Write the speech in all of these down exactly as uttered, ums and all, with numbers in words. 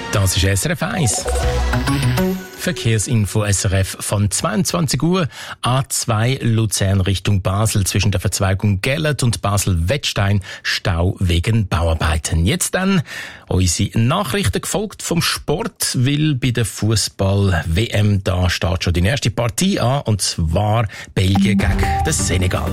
Das ist S R F eins. Verkehrsinfo S R F von zweiundzwanzig Uhr. A zwei Luzern Richtung Basel zwischen der Verzweigung Gellert und Basel-Wettstein. Stau wegen Bauarbeiten. Jetzt dann unsere Nachrichten gefolgt vom Sport, weil bei der Fußball-W M da steht schon die erste Partie an, und zwar Belgien gegen das Senegal.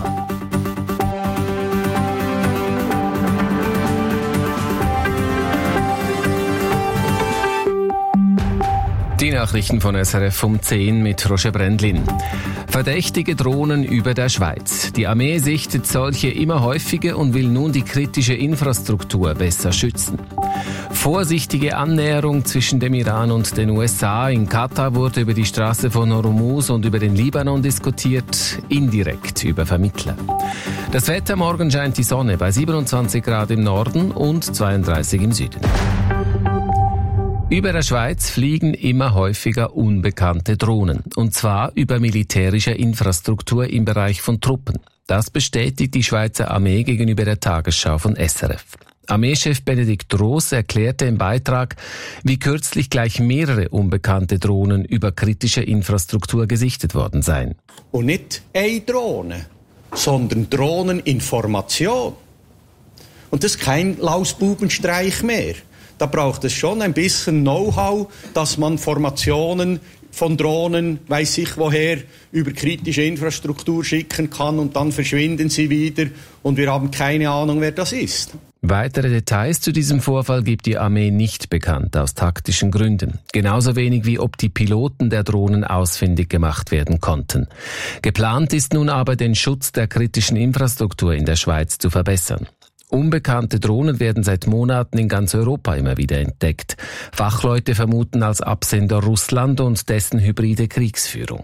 Die Nachrichten von S R F um zehn mit Roger Brändlin. Verdächtige Drohnen über der Schweiz. Die Armee sichtet solche immer häufiger und will nun die kritische Infrastruktur besser schützen. Vorsichtige Annäherung zwischen dem Iran und den U S A. In Katar wurde über die Straße von Hormuz und über den Libanon diskutiert, indirekt über Vermittler. Das Wetter: morgen scheint die Sonne bei siebenundzwanzig Grad im Norden und zweiunddreißig im Süden. Über der Schweiz fliegen immer häufiger unbekannte Drohnen, und zwar über militärischer Infrastruktur im Bereich von Truppen. Das bestätigt die Schweizer Armee gegenüber der Tagesschau von S R F. Armeechef Benedikt Roos erklärte im Beitrag, wie kürzlich gleich mehrere unbekannte Drohnen über kritische Infrastruktur gesichtet worden seien. Und nicht eine Drohne, sondern Drohneninformation. Und das ist kein Lausbubenstreich mehr. Da braucht es schon ein bisschen Know-how, dass man Formationen von Drohnen, weiss ich woher, über kritische Infrastruktur schicken kann, und dann verschwinden sie wieder und wir haben keine Ahnung, wer das ist. Weitere Details zu diesem Vorfall gibt die Armee nicht bekannt, aus taktischen Gründen. Genauso wenig wie ob die Piloten der Drohnen ausfindig gemacht werden konnten. Geplant ist nun aber, den Schutz der kritischen Infrastruktur in der Schweiz zu verbessern. Unbekannte Drohnen werden seit Monaten in ganz Europa immer wieder entdeckt. Fachleute vermuten als Absender Russland und dessen hybride Kriegsführung.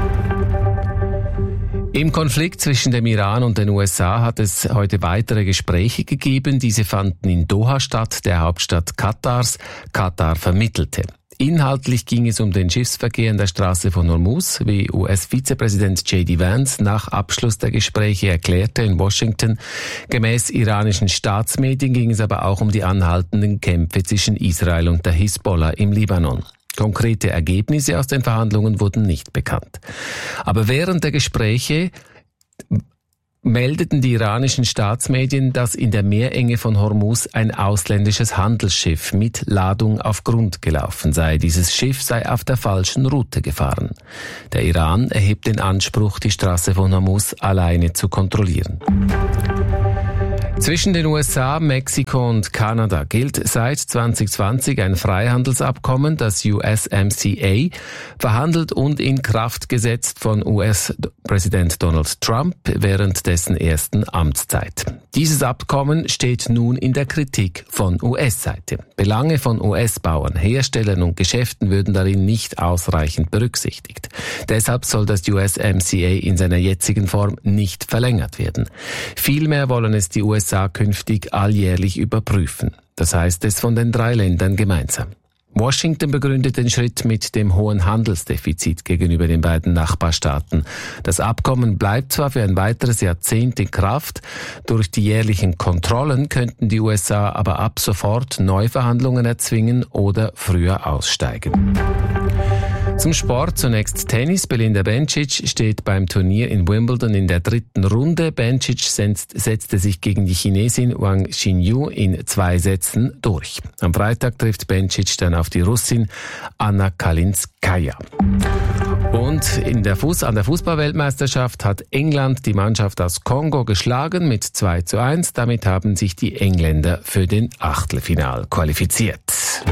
Im Konflikt zwischen dem Iran und den U S A hat es heute weitere Gespräche gegeben. Diese fanden in Doha statt, der Hauptstadt Katars. Katar vermittelte. Inhaltlich ging es um den Schiffsverkehr an der Straße von Hormuz, wie U S-Vizepräsident J D Vance nach Abschluss der Gespräche erklärte in Washington. Gemäß iranischen Staatsmedien ging es aber auch um die anhaltenden Kämpfe zwischen Israel und der Hisbollah im Libanon. Konkrete Ergebnisse aus den Verhandlungen wurden nicht bekannt. Aber während der Gespräche meldeten die iranischen Staatsmedien, dass in der Meerenge von Hormuz ein ausländisches Handelsschiff mit Ladung auf Grund gelaufen sei. Dieses Schiff sei auf der falschen Route gefahren. Der Iran erhebt den Anspruch, die Straße von Hormuz alleine zu kontrollieren. Zwischen den U S A, Mexiko und Kanada gilt seit zwanzig zwanzig ein Freihandelsabkommen, das U S M C A, verhandelt und in Kraft gesetzt von U S-Präsident Donald Trump während dessen ersten Amtszeit. Dieses Abkommen steht nun in der Kritik von U S-Seite. Belange von U S-Bauern, Herstellern und Geschäften würden darin nicht ausreichend berücksichtigt. Deshalb soll das U S M C A in seiner jetzigen Form nicht verlängert werden. Vielmehr wollen es die U S A künftig alljährlich überprüfen. Das heißt es von den drei Ländern gemeinsam. Washington begründet den Schritt mit dem hohen Handelsdefizit gegenüber den beiden Nachbarstaaten. Das Abkommen bleibt zwar für ein weiteres Jahrzehnt in Kraft. Durch die jährlichen Kontrollen könnten die U S A aber ab sofort Neuverhandlungen erzwingen oder früher aussteigen. Zum Sport zunächst Tennis. Belinda Bencic steht beim Turnier in Wimbledon in der dritten Runde. Bencic setzte sich gegen die Chinesin Wang Xinyu in zwei Sätzen durch. Am Freitag trifft Bencic dann auf die Russin Anna Kalinskaya. Und in der Fuß, an der Fußballweltmeisterschaft hat England die Mannschaft aus Kongo geschlagen mit zwei zu eins. Damit haben sich die Engländer für den Achtelfinal qualifiziert.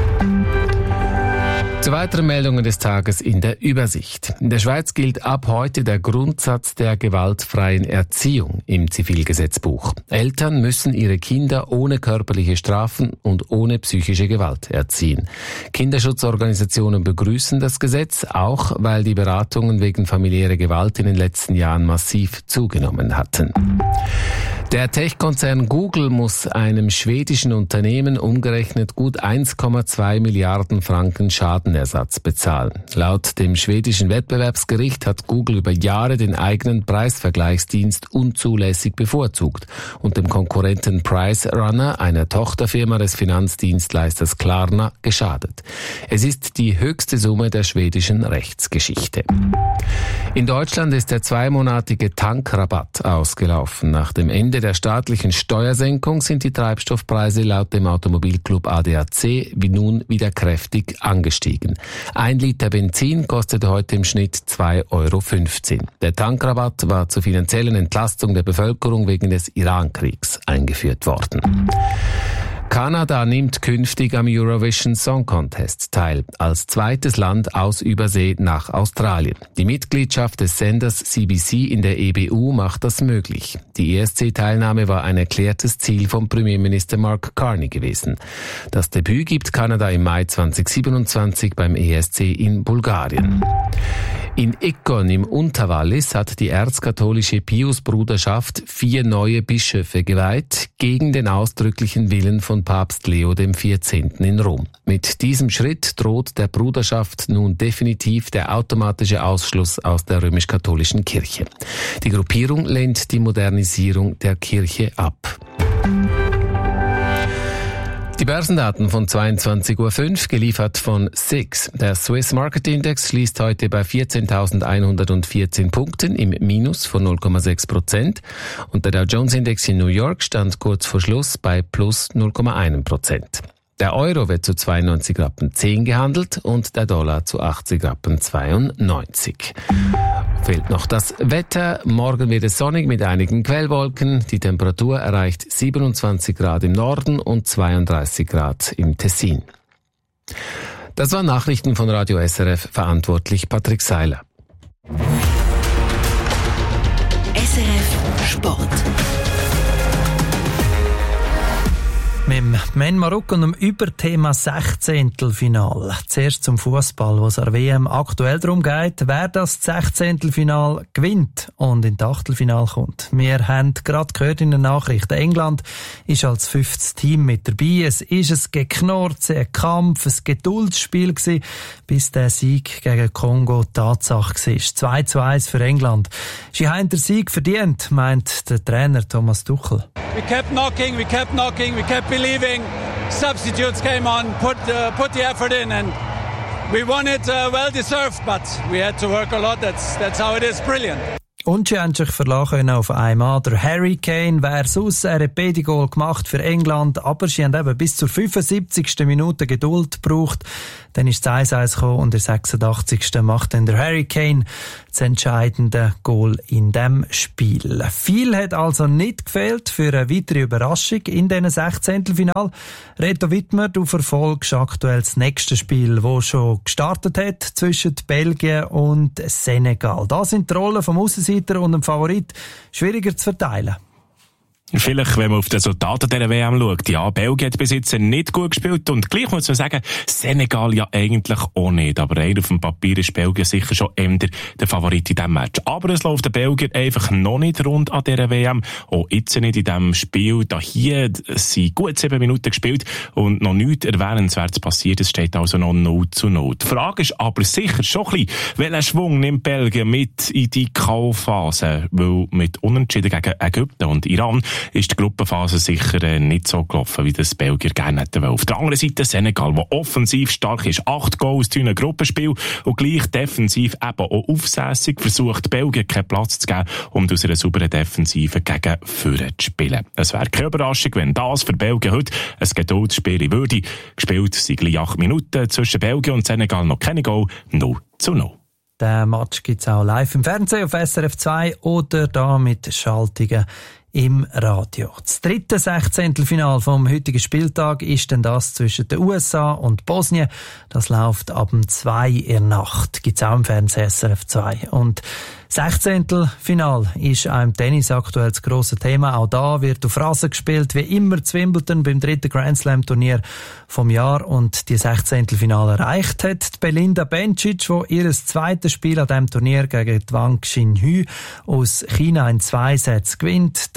Zu weiteren Meldungen des Tages in der Übersicht. In der Schweiz gilt ab heute der Grundsatz der gewaltfreien Erziehung im Zivilgesetzbuch. Eltern müssen ihre Kinder ohne körperliche Strafen und ohne psychische Gewalt erziehen. Kinderschutzorganisationen begrüßen das Gesetz, auch weil die Beratungen wegen familiärer Gewalt in den letzten Jahren massiv zugenommen hatten. Der Tech-Konzern Google muss einem schwedischen Unternehmen umgerechnet gut eins Komma zwei Milliarden Franken Schadenersatz bezahlen. Laut dem schwedischen Wettbewerbsgericht hat Google über Jahre den eigenen Preisvergleichsdienst unzulässig bevorzugt und dem Konkurrenten PriceRunner, einer Tochterfirma des Finanzdienstleisters Klarna, geschadet. Es ist die höchste Summe der schwedischen Rechtsgeschichte. In Deutschland ist der zweimonatige Tankrabatt ausgelaufen. Nach dem Ende der staatlichen Steuersenkung sind die Treibstoffpreise laut dem Automobilclub A D A C wie nun wieder kräftig angestiegen. Ein Liter Benzin kostet heute im Schnitt zwei Euro fünfzehn. Der Tankrabatt war zur finanziellen Entlastung der Bevölkerung wegen des Irankriegs eingeführt worden. Kanada nimmt künftig am Eurovision Song Contest teil, als zweites Land aus Übersee nach Australien. Die Mitgliedschaft des Senders C B C in der E B U macht das möglich. Die E S C-Teilnahme war ein erklärtes Ziel von Premierminister Mark Carney gewesen. Das Debüt gibt Kanada im Mai zweitausendsiebenundzwanzig beim E S C in Bulgarien. In Ikkon im Unterwallis hat die erzkatholische Pius-Bruderschaft vier neue Bischöfe geweiht, gegen den ausdrücklichen Willen von Papst Leo der vierzehnte. in Rom. Mit diesem Schritt droht der Bruderschaft nun definitiv der automatische Ausschluss aus der römisch-katholischen Kirche. Die Gruppierung lehnt die Modernisierung der Kirche ab. Die Börsendaten von zweiundzwanzig Uhr fünf, geliefert von S I X. Der Swiss Market Index schließt heute bei vierzehntausendeinhundertvierzehn Punkten im Minus von null Komma sechs Prozent und der Dow Jones Index in New York stand kurz vor Schluss bei plus null Komma eins Prozent. Der Euro wird zu zweiundneunzig Rappen zehn gehandelt und der Dollar zu achtzig Rappen zweiundneunzig. Fehlt noch das Wetter. Morgen wird es sonnig mit einigen Quellwolken. Die Temperatur erreicht siebenundzwanzig Grad im Norden und zweiunddreißig Grad im Tessin. Das waren Nachrichten von Radio S R F, verantwortlich Patrick Seiler. S R F Sport. Mit dem Men Marokko und dem Überthema Sechzehntelfinal. Zuerst zum Fußball, wo es an der W M aktuell darum geht, wer das Sechzehntelfinal gewinnt und in das Achtelfinal kommt. Wir haben gerade gehört in den Nachrichten, England ist als fünftes Team mit dabei. Es ist ein Geknurze, ein Kampf, ein Geduldsspiel gewesen, bis der Sieg gegen Kongo Tatsache war. zwei zu eins für England. Sie haben den Sieg verdient, meint der Trainer Thomas Tuchel. We kept knocking, we kept knocking, we kept believing. Substitutes came on, put uh, put the effort in, and we won it uh, well deserved. But we had to work a lot. That's that's how it is. Brilliant. Und sie haben sich verlassen auf einen Mann, der Harry Kane, versus er hat beide Goal gemacht für England, aber sie haben eben bis zur fünfundsiebzigsten Minute Geduld gebraucht. Dann ist das eins eins gekommen und in der sechsundachtzigsten macht dann der Harry Kane das entscheidende Goal in dem Spiel. Viel hat also nicht gefehlt für eine weitere Überraschung in diesen Sechzehntelfinal. Reto Wittmer, du verfolgst aktuell das nächste Spiel, das schon gestartet hat zwischen Belgien und Senegal. Da sind die Rollen vom Aussenseiter und dem Favorit schwieriger zu verteilen. Vielleicht, wenn man auf die Resultate dieser W M schaut. Ja, Belgien hat bis jetzt nicht gut gespielt und gleich muss man sagen, Senegal ja eigentlich auch nicht. Aber rein auf dem Papier ist Belgien sicher schon eher der Favorit in diesem Match. Aber es läuft der Belgier einfach noch nicht rund an dieser W M. Auch jetzt nicht in diesem Spiel. Da hier sind gut sieben Minuten gespielt und noch nichts Erwähnenswertes passiert. Es steht also noch null zu null. Die Frage ist aber sicher schon ein bisschen, welchen Schwung nimmt Belgien mit in die K O-Phase? Weil mit Unentschieden gegen Ägypten und Iran ist die Gruppenphase sicher äh, nicht so gelaufen, wie das Belgier gerne hätten wollen. Auf der anderen Seite Senegal, der offensiv stark ist, acht Goals in einem Gruppenspiel und gleich defensiv eben auch aufsässig versucht, Belgien keinen Platz zu geben, um aus einer sauberen Defensive gegen Führer zu spielen. Es wäre keine Überraschung, wenn das für Belgien heute ein Geduldsspiel würde. Gespielt sind gleich acht Minuten zwischen Belgien und Senegal, noch keine Goal, null zu null. Den Match gibt es auch live im Fernsehen auf S R F zwei oder da mit Schaltungen im Radio. Das dritte Sechzehntelfinal vom heutigen Spieltag ist dann das zwischen den U S A und Bosnien. Das läuft ab um zwei in der Nacht. Gibt's auch im Fernsehen S R F zwei. Und Sechzehntelfinal ist auch im Tennis aktuell das grosse Thema. Auch da wird auf Rasen gespielt, wie immer zu Wimbledon beim dritten Grand Slam Turnier vom Jahr. Und die Sechzehntelfinale erreicht hat die Belinda Bencic, die ihr zweites Spiel an diesem Turnier gegen Wang Xinyu aus China in zwei Sätzen gewinnt.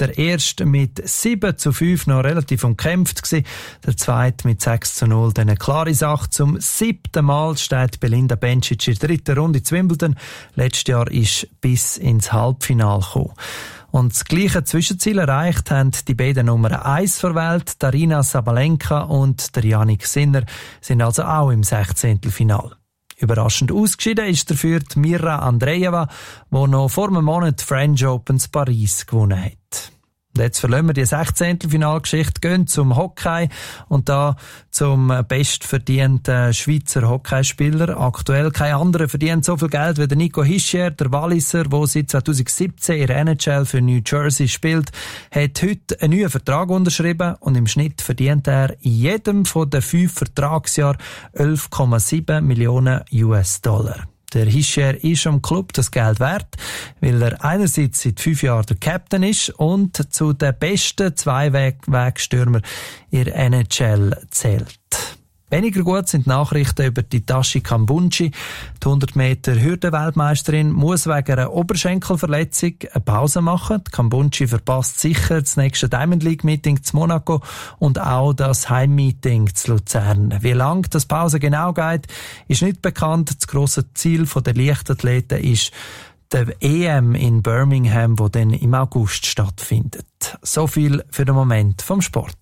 der erste mit sieben zu fünf noch relativ umkämpft gewesen. Der zweite mit sechs zu null. Dann eine klare Sache. Zum siebten Mal steht Belinda Bencic in der dritten Runde zu Wimbledon. Letztes Jahr ist bis ins Halbfinale gekommen. Und das gleiche Zwischenziel erreicht haben die beiden Nummer eins der Welt, Aryna Sabalenka und der Jannik Sinner, sind also auch im Sechzehntelfinale. Überraschend ausgeschieden ist dafür die Mirra Andreeva, die noch vor einem Monat French Opens Paris gewonnen hat. Und jetzt verlassen wir die Sechzehntelfinalgeschichte, gehen zum Hockey und da zum bestverdienten Schweizer Hockeyspieler. Aktuell kein anderer verdient so viel Geld wie der Nico Hischier, der Walliser, der seit zweitausendsiebzehn in der N H L für New Jersey spielt, hat heute einen neuen Vertrag unterschrieben und im Schnitt verdient er in jedem von den fünf Vertragsjahren elf Komma sieben Millionen U S-Dollar. Der Hischier ist am Club das Geld wert, weil er einerseits seit fünf Jahren der Captain ist und zu den besten Zwei-Weg-Wegstürmer in der N H L zählt. Weniger gut sind die Nachrichten über die Tashi Kambunji. Die hundert Meter Hürdenweltmeisterin muss wegen einer Oberschenkelverletzung eine Pause machen. Die Kambunji verpasst sicher das nächste Diamond League Meeting zu Monaco und auch das Heimmeeting zu Luzern. Wie lang das Pause genau geht, ist nicht bekannt. Das grosse Ziel der Leichtathleten ist der E M in Birmingham, wo dann im August stattfindet. So viel für den Moment vom Sport.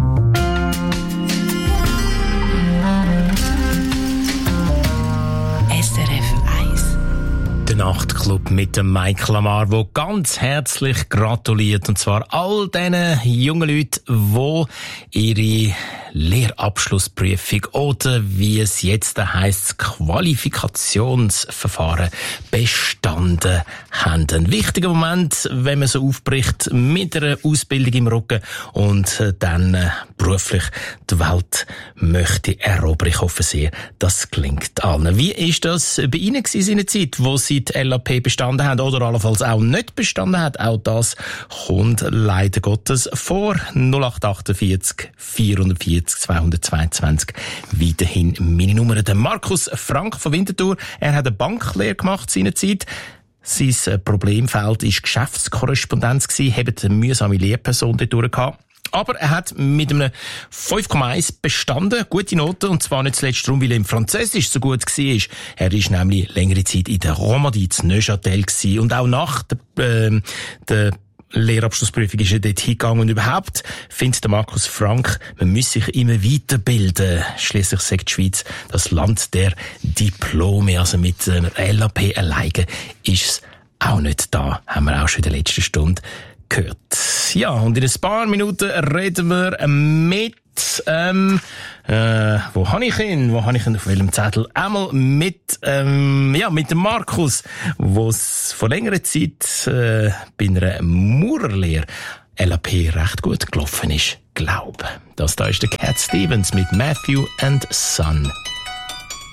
Der Nachtclub mit dem Mike Lamar, der ganz herzlich gratuliert. Und zwar all diesen jungen Leuten, die ihre Lehrabschlussprüfung oder wie es jetzt heisst, das Qualifikationsverfahren bestanden haben. Ein wichtiger Moment, wenn man so aufbricht mit einer Ausbildung im Rücken und dann beruflich die Welt möchte erobern. Ich hoffe sehr, das gelingt allen. Wie ist das bei Ihnen gewesen in seiner Zeit, wo Sie die L A P bestanden haben oder allenfalls auch nicht bestanden haben? Auch das kommt leider Gottes vor. null acht achtundvierzig vierhundertvierzig zweihundertzweiundzwanzig. Weiterhin meine Nummer. Der Markus Frank von Winterthur. Er hat eine Banklehre gemacht seinerzeit. Sein Problemfeld war Geschäftskorrespondenz gewesen, hat eine mühsame Lehrperson dort durchgehabt. Aber er hat mit einem fünf Komma eins bestanden, gute Note, und zwar nicht zuletzt darum, weil er im Französisch so gut war. Er war nämlich längere Zeit in der Romandie, in Neuchâtel gewesen, und auch nach der, äh, der Lehrabschlussprüfung ist er dort hingegangen. Und überhaupt findet der Markus Frank, man muss sich immer weiterbilden. Schliesslich sagt die Schweiz das Land der Diplome. Also mit einer L A P alleine ist es auch nicht da. Haben wir auch schon in der letzten Stunde gehört. Ja, und in ein paar Minuten reden wir mit ähm, äh, wo habe ich ihn? Wo habe ich ihn? Auf welchem Zettel? Einmal mit, ähm, ja, mit dem Markus, wo es vor längerer Zeit äh, bei einer Maurerlehre L A P recht gut gelaufen ist. Glaube. Das da ist der Cat Stevens mit Matthew and Son.